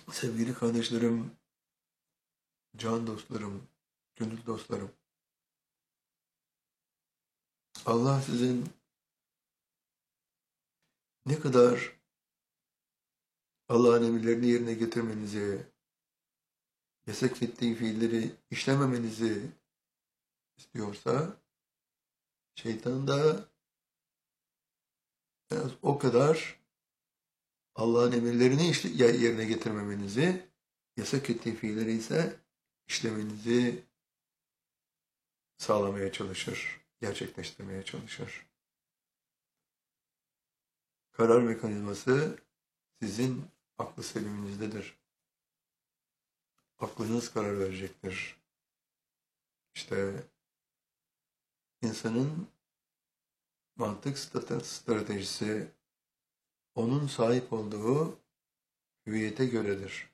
Sevgili kardeşlerim, can dostlarım, gönül dostlarım. Allah sizin ne kadar Allah'ın emirlerini yerine getirmenizi, yasak ettiği fiilleri işlememenizi istiyorsa, şeytan da o kadar Allah'ın emirlerini yerine getirmemenizi, yasak ettiği fiilleri ise işlemenizi sağlamaya çalışır, gerçekleştirmeye çalışır. Karar mekanizması sizin aklı seliminizdedir. Aklınız karar verecektir. İşte insanın mantık stratejisi onun sahip olduğu hüviyete göredir.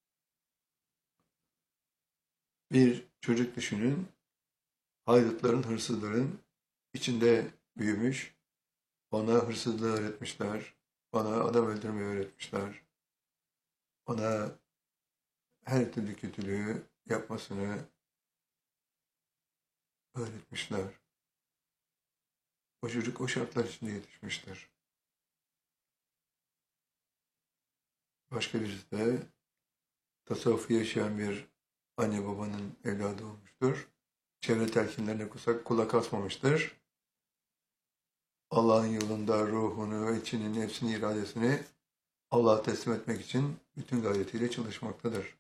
Bir çocuk düşünün, haydutların, hırsızların içinde büyümüş, ona hırsızlığı öğretmişler, ona adam öldürmeyi öğretmişler, ona her türlü kötülüğü yapmasını öğretmişler. O çocuk o şartlar içinde yetişmiştir. Başka birisi de tasavvufu yaşayan bir anne babanın evladı olmuştur. Çevre telkinlerine kulak asmamıştır. Allah'ın yolunda ruhunu, içini, nefsini, iradesini Allah'a teslim etmek için bütün gayretiyle çalışmaktadır.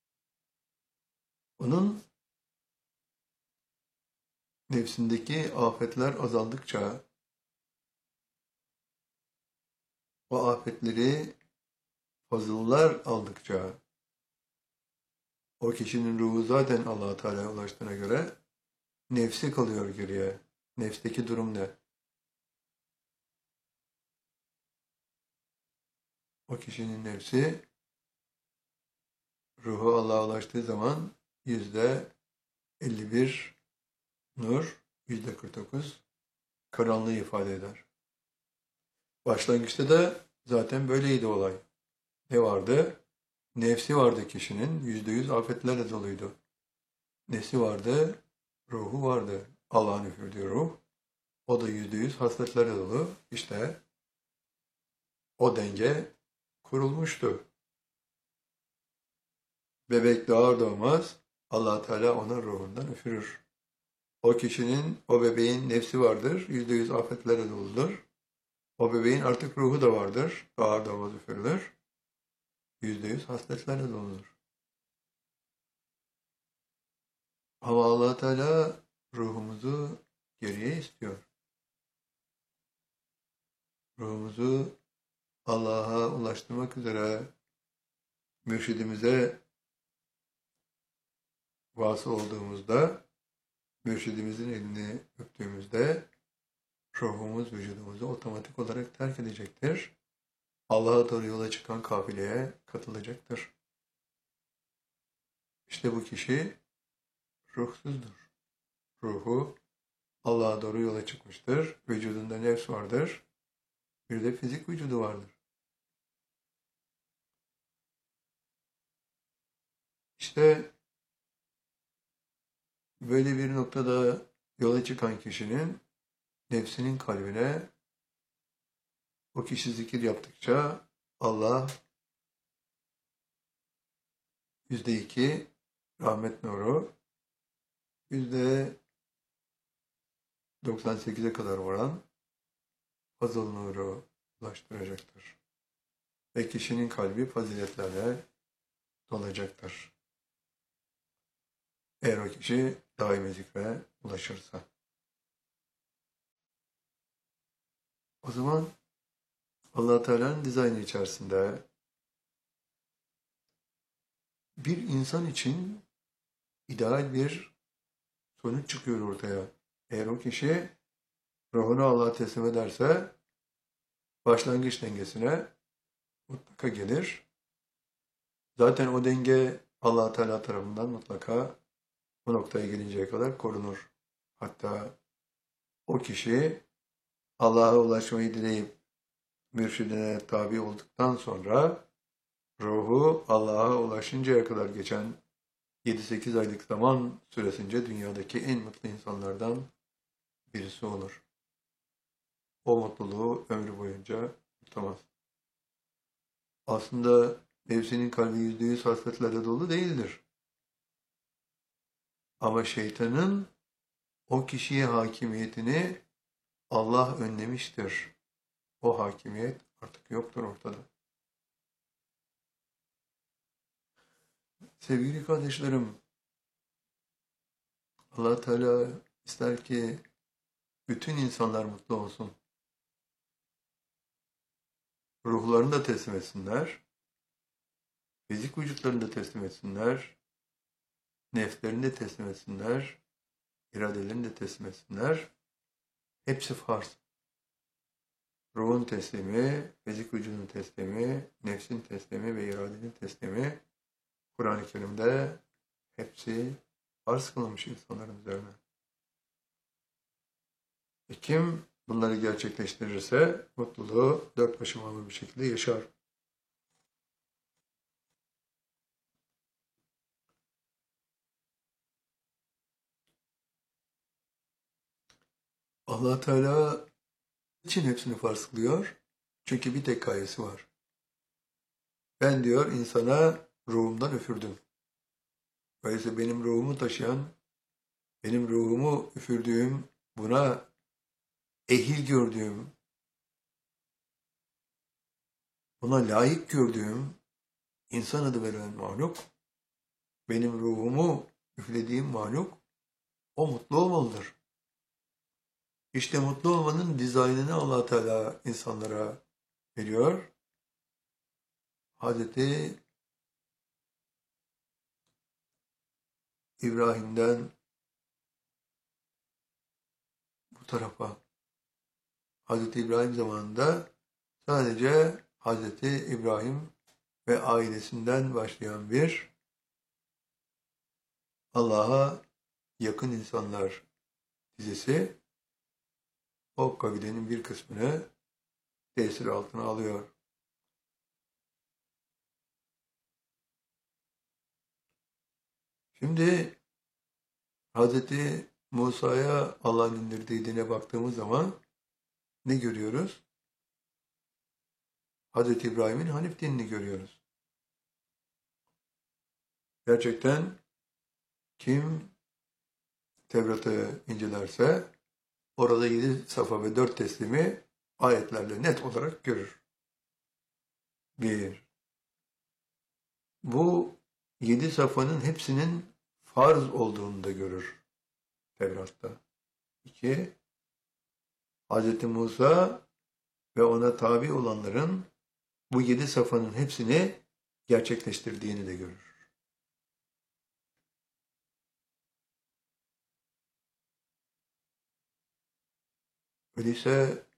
Onun nefsindeki afetler azaldıkça, o afetleri fazıllar aldıkça, o kişinin ruhu zaten Allah-u Teala'ya ulaştığına göre nefsi kalıyor geriye. Nefsteki durum ne? O kişinin nefsi ruhu Allah'a ulaştığı zaman %51 nur, %49 karanlığı ifade eder. Başlangıçta da zaten böyleydi olay. Ne vardı? Nefsi vardı kişinin, %100 afetlerle doluydu. Nesi vardı? Ruhu vardı. Allah'ın üfürdüğü ruh. O da %100 hasletlerle dolu. İşte o denge kurulmuştu. Bebek doğar doğmaz Allah Teala ona ruhundan üfürür. O kişinin, o bebeğin nefsi vardır, %100 afetlerle doludur. O bebeğin artık ruhu da vardır, doğar doğmaz üfürülür. %100 hasletlerle doludur. Ama Allah Teala ruhumuzu geriye istiyor. Ruhumuzu Allah'a ulaştırmak üzere mürşidimize vasıl olduğumuzda, mürşidimizin elini öptüğümüzde ruhumuz vücudumuzu otomatik olarak terk edecektir. Allah'a doğru yola çıkan kafileye katılacaktır. İşte bu kişi ruhsuzdur. Ruhu Allah'a doğru yola çıkmıştır. Vücudunda nefs vardır. Bir de fizik vücudu vardır. İşte böyle bir noktada yola çıkan kişinin nefsinin kalbine o kişi zikir yaptıkça Allah %2 rahmet nuru, %98'e kadar varan fazıl nuru ulaştıracaktır. Ve kişinin kalbi faziletlerle dolacaktır. Eğer o kişi daimi zikre ulaşırsa. O zaman Allah Teala'nın dizaynı içerisinde bir insan için ideal bir sonuç çıkıyor ortaya. Eğer o kişi ruhunu Allah'a teslim ederse başlangıç dengesine mutlaka gelir. Zaten o denge Allah Teala tarafından mutlaka bu noktaya gelinceye kadar korunur. Hatta o kişi Allah'a ulaşmayı dileyip mürşidine tabi olduktan sonra ruhu Allah'a ulaşıncaya kadar geçen 7-8 aylık zaman süresince dünyadaki en mutlu insanlardan birisi olur. O mutluluğu ömrü boyunca tutamaz. Aslında nefsinin kalbi %100 hasretlerle dolu değildir. Ama şeytanın o kişiye hakimiyetini Allah önlemiştir. O hakimiyet artık yoktur ortada. Sevgili kardeşlerim, Allah Teala ister ki bütün insanlar mutlu olsun. Ruhlarını da teslim etsinler, fizik vücutlarını da teslim etsinler, nefslerini de teslim etsinler, iradelerini de teslim etsinler. Hepsi farz. Ruhun teslimi, fizik vücudun teslimi, nefsin teslimi ve iradenin teslimi Kur'an-ı Kerim'de hepsi farz kılınmış insanların üzerine. Kim bunları gerçekleştirirse mutluluğu dört başımalı bir şekilde yaşar. Allah Teala için hepsini farz kılıyor? Çünkü bir tek gayesi var. Ben diyor insana ruhumdan üfürdüm. Dolayısıyla benim ruhumu taşıyan, benim ruhumu üfürdüğüm, buna ehil gördüğüm, buna layık gördüğüm insan adı verilen mahluk, benim ruhumu üflediğim mahluk, o mutlu olmalıdır. İşte mutlu olmanın dizaynını Allah Teala insanlara veriyor. Hazreti İbrahim'den bu tarafa, Hazreti İbrahim zamanında sadece Hazreti İbrahim ve ailesinden başlayan bir Allah'a yakın insanlar dizisi o kabilenin bir kısmını tesir altına alıyor. Şimdi Hazreti Musa'ya Allah'ın indirdiği dine baktığımız zaman ne görüyoruz? Hazreti İbrahim'in Hanif dinini görüyoruz. Gerçekten kim Tevrat'ı incelerse orada 7 safa ve 4 teslimi ayetlerle net olarak görür. Bir, bu 7 safhanın hepsinin farz olduğunu da görür Tevrat'ta. 2, Hz. Musa ve ona tabi olanların bu 7 safhanın hepsini gerçekleştirdiğini de görür. Öyleyse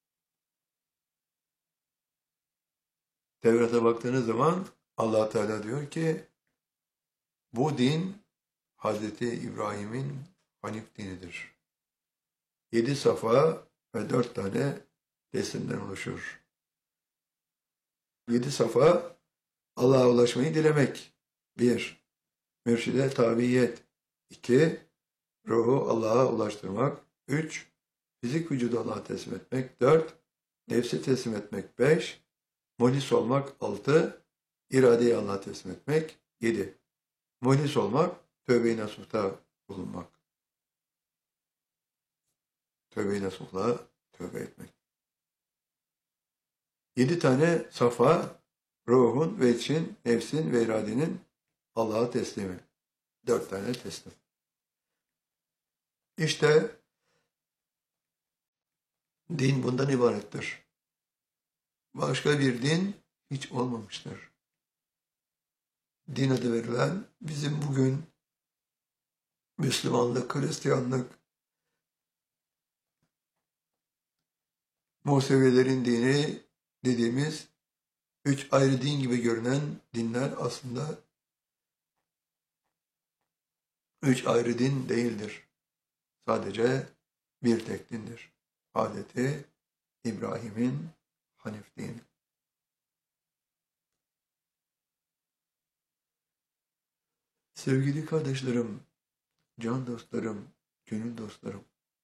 Tevrat'a baktığınız zaman Allah Teala diyor ki bu din Hazreti İbrahim'in Hanif dinidir. 7 safa ve 4 tane teslimden oluşur. 7 safa Allah'a ulaşmayı dilemek. 1. Mürşide tabiyet. 2. Ruhu Allah'a ulaştırmak. 3. Fizik vücudu Allah'a teslim etmek. 4. Nefsi teslim etmek. 5. Muhlis olmak. 6. İradeyi Allah'a teslim etmek. 7. Muhlis olmak, tövbe-i nasuhta bulunmak. Tövbe-i nasuhla tövbe etmek. 7 tane safa, ruhun ve için, nefsin ve iradenin Allah'a teslimi. 4 tane teslim. İşte din bundan ibarettir. Başka bir din hiç olmamıştır. Din adı verilen bizim bugün Müslümanlık, Hristiyanlık, Musevilerin dini dediğimiz 3 ayrı din gibi görünen dinler aslında 3 ayrı din değildir. Sadece bir tek dindir. Hazreti İbrahim'in Hanif dini. Sevgili kardeşlerim, can dostlarım, gönül dostlarım.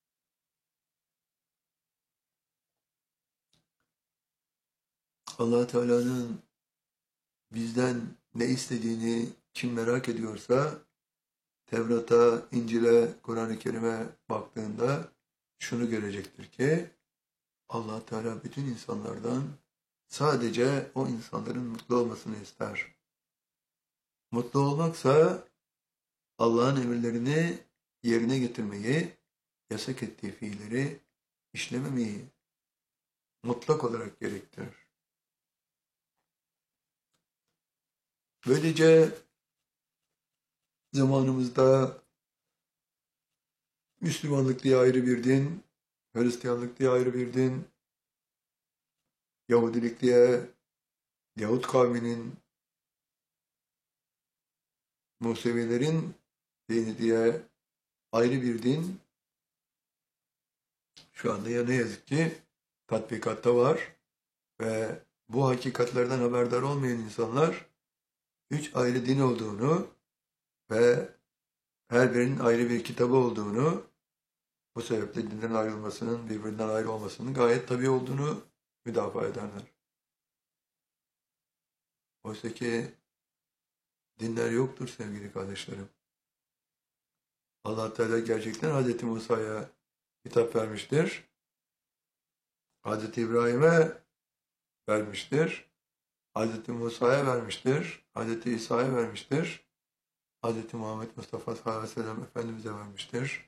Allah Teala'nın bizden ne istediğini kim merak ediyorsa Tevrat'a, İncil'e, Kur'an-ı Kerim'e baktığında şunu görecektir ki Allah Teala bütün insanlardan sadece o insanların mutlu olmasını ister. Mutlu olmaksa Allah'ın emirlerini yerine getirmeyi, yasak ettiği fiilleri işlememeyi mutlak olarak gerektirir. Böylece zamanımızda Müslümanlık diye ayrı bir din, Hristiyanlık diye ayrı bir din, Yahudilik diye Yahut kavminin, Musevilerin dini diye ayrı bir din şu anda ya ne yazık ki tatbikatta var ve bu hakikatlerden haberdar olmayan insanlar üç ayrı din olduğunu ve her birinin ayrı bir kitabı olduğunu, bu sebeple dinlerin ayrılmasının, birbirinden ayrı olmasının gayet tabii olduğunu müdafaa ederler. Oysa ki dinler yoktur sevgili kardeşlerim. Allah Teala gerçekten Hazreti Musa'ya kitap vermiştir. Hazreti İbrahim'e vermiştir. Hazreti Musa'ya vermiştir. Hazreti İsa'ya vermiştir. Hazreti Muhammed Mustafa sallallahu aleyhi ve sellem Efendimiz'e vermiştir.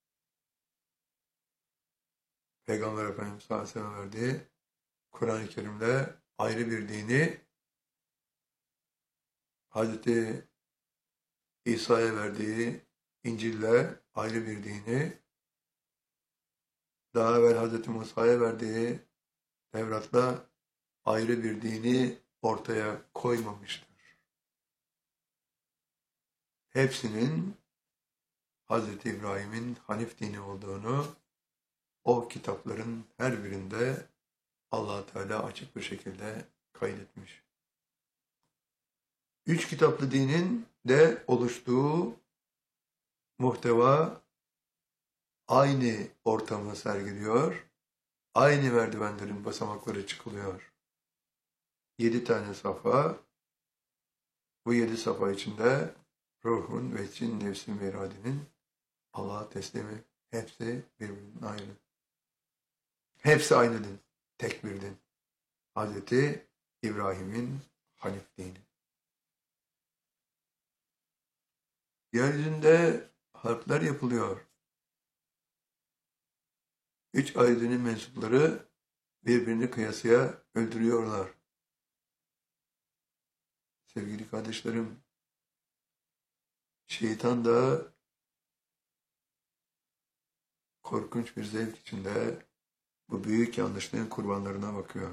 Peygamber Efendimiz sallallahu aleyhi ve sellem verdiği Kur'an-ı Kerim'de ayrı bir dini, Hazreti İsa'ya verdiği İncil'le ayrı bir dini, daha evvel Hazreti Musa'ya verdiği Tevrat'la ayrı bir dini ortaya koymamıştır. Hepsinin Hazreti İbrahim'in Hanif dini olduğunu o kitapların her birinde Allah Teala açık bir şekilde kaydetmiş. Üç kitaplı dinin de oluştuğu muhteva aynı ortamı sergiliyor, aynı merdivenlerin basamakları çıkılıyor. 7 tane safa, bu 7 safa içinde ruhun, vechin, nefsin ve iradenin Allah'a teslimi hepsi birbirinden ayrı. Hepsi aynı din, tek bir din. Hazreti İbrahim'in Hanif dini. Yeryüzünde harpler yapılıyor. Üç ayrı dinin mensupları birbirini kıyasıya öldürüyorlar. Sevgili kardeşlerim, şeytan da korkunç bir zevk içinde bu büyük yanlışlığın kurbanlarına bakıyor.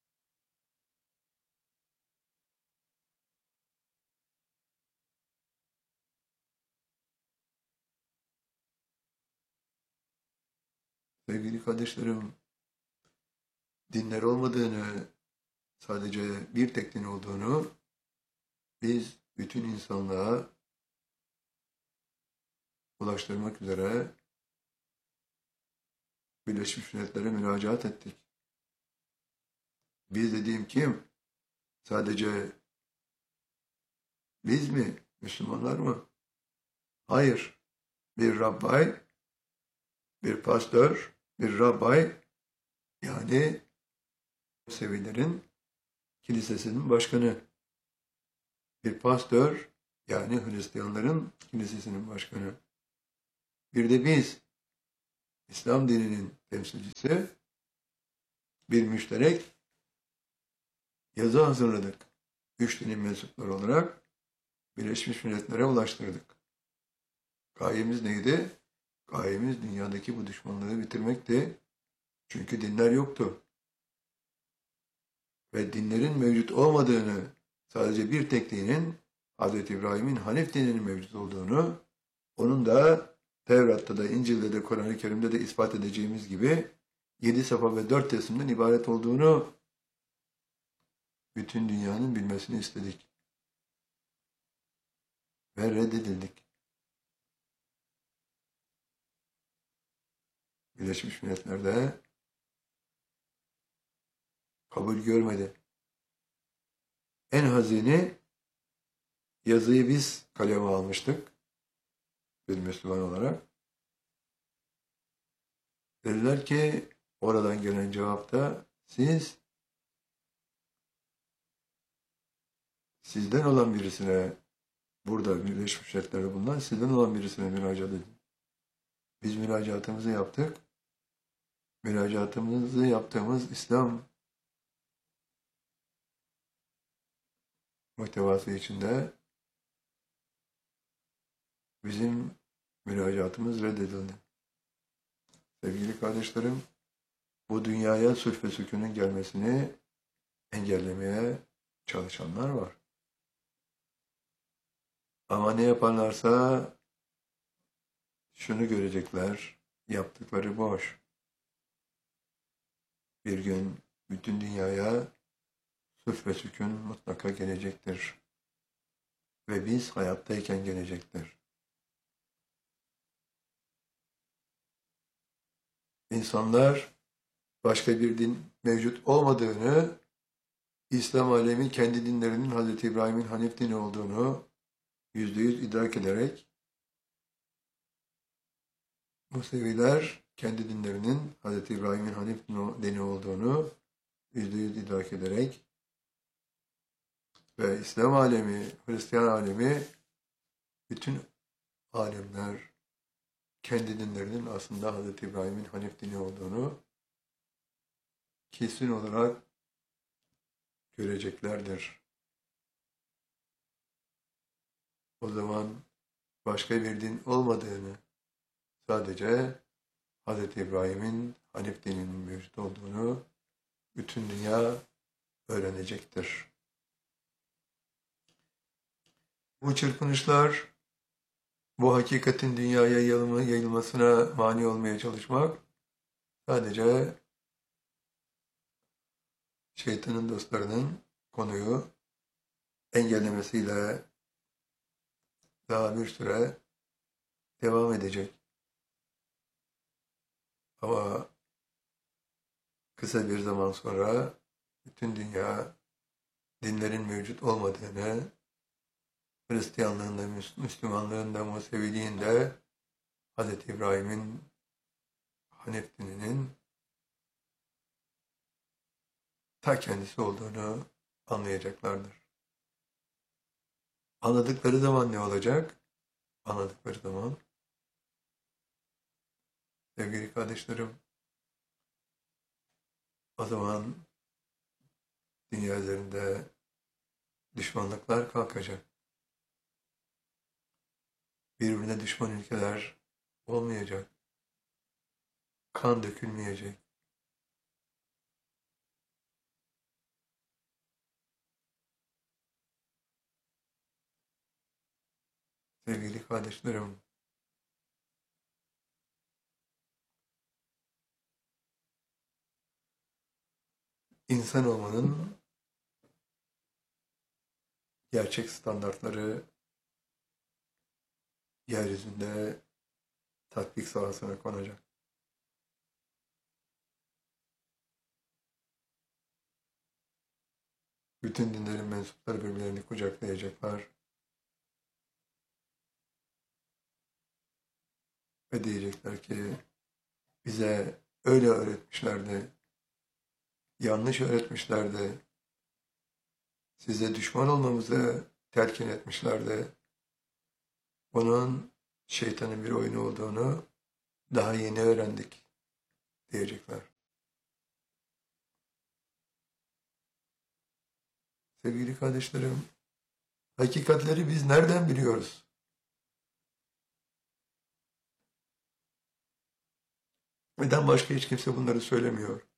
Sevgili kardeşlerim, dinler olmadığını, sadece bir tek din olduğunu biz bütün insanlığa ulaştırmak üzere Birleşmiş Milletler'e müracaat ettik. Biz dediğim kim? Sadece biz mi? Müslümanlar mı? Hayır. Bir rabbay, bir pastör, bir rabbay, yani Musevilerin kilisesinin başkanı. Bir pastör, yani Hristiyanların kilisesinin başkanı. Bir de biz, İslam dininin temsilcisi, bir müşterek yazı hazırladık. Üç dinin mensupları olarak Birleşmiş Milletler'e ulaştırdık. Gayemiz neydi? Gayemiz dünyadaki bu düşmanlığı bitirmekti. Çünkü dinler yoktu. Ve dinlerin mevcut olmadığını, sadece bir tek dinin, Hz. İbrahim'in Hanif dininin mevcut olduğunu, onun da Tevrat'ta da, İncil'de de, Kur'an-ı Kerim'de de ispat edeceğimiz gibi 7 safa ve 4 resimden ibaret olduğunu bütün dünyanın bilmesini istedik. ve reddedildik. Birleşmiş Milletler'de kabul görmedi. En hazini yazıyı biz kaleme almıştık, bir Müslüman olarak. Dediler ki oradan gelen cevapta sizden olan birisine, burada Birleşmiş Milletler'de bulunan sizden olan birisine müracaat edin. Biz müracaatımızı yaptık. Müracaatımızı yaptığımız İslam muhtevası içinde bizim müracaatımız reddedildi. Sevgili kardeşlerim, bu dünyaya sulh ve sükunun gelmesini engellemeye çalışanlar var. Ama ne yaparlarsa şunu görecekler, yaptıkları boş. Bir gün bütün dünyaya sulh ve sükun mutlaka gelecektir. Ve biz hayattayken gelecektir. İnsanlar başka bir din mevcut olmadığını, İslam alemi kendi dinlerinin Hz. İbrahim'in Hanif dini olduğunu %100 idrak ederek, Museviler kendi dinlerinin Hz. İbrahim'in Hanif dini olduğunu %100 idrak ederek ve İslam alemi, Hristiyan alemi, bütün alemler kendi dinlerinin aslında Hz. İbrahim'in Hanif dini olduğunu kesin olarak göreceklerdir. O zaman başka bir din olmadığını, sadece Hz. İbrahim'in Hanif dininin mevcut olduğunu bütün dünya öğrenecektir. Bu çırpınışlar, bu hakikatin dünyaya yayılmasına mani olmaya çalışmak sadece şeytanın dostlarının konuyu engellemesiyle daha bir süre devam edecek. Ama kısa bir zaman sonra bütün dünya dinlerin mevcut olmadığını, Hristiyanlığın da, Müslümanlığın da, Museviliğin de Hz. İbrahim'in Hanif dininin ta kendisi olduğunu anlayacaklardır. Anladıkları zaman ne olacak? Anladıkları zaman, sevgili kardeşlerim, o zaman dünya üzerinde düşmanlıklar kalkacak. Birbirine düşman ülkeler olmayacak. Kan dökülmeyecek. Sevgili kardeşlerim, insan olmanın gerçek standartları yeryüzünde tatbik sahasına konacak. Bütün dinlerin mensupları birbirlerini kucaklayacaklar ve diyecekler ki bize öyle öğretmişlerdi, yanlış öğretmişlerdi, size düşman olmamızı telkin etmişlerdi. Bunun şeytanın bir oyunu olduğunu daha yeni öğrendik diyecekler. Sevgili kardeşlerim, hakikatleri biz nereden biliyoruz? Neden başka hiç kimse bunları söylemiyor?